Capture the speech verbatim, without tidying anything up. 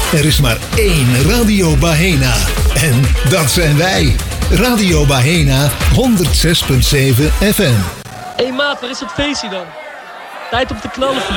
Er is maar één Radio Bahena. En dat zijn wij. Radio Bahena honderd zes komma zeven F M. Hé hey maat, waar is dat feestje dan? Tijd om te knallen.